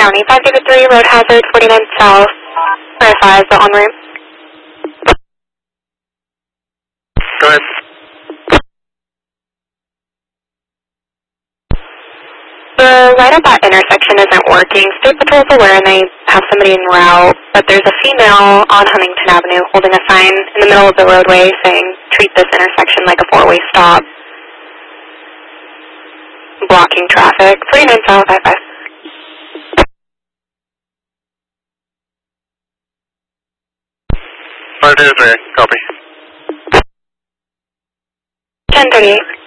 County, 5 David 3, road hazard, 49 south, verify the en route. Go ahead. The light at that intersection isn't working. State Patrol's aware and they have somebody en route, but there's a female on Huntington Avenue holding a sign in the middle of the roadway saying, treat this intersection like a four-way stop. Blocking traffic. 49 south, 55. 5 David 3, copy. 1038.